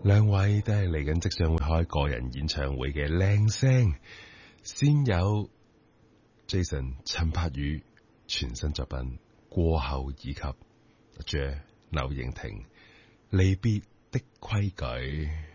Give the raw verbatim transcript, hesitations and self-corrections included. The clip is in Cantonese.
兩位都係嚟緊即將會開個人演唱會嘅靚聲，先有 Jason 陳柏宇全新作品過後，以及 J 柳盈婷離別的規矩。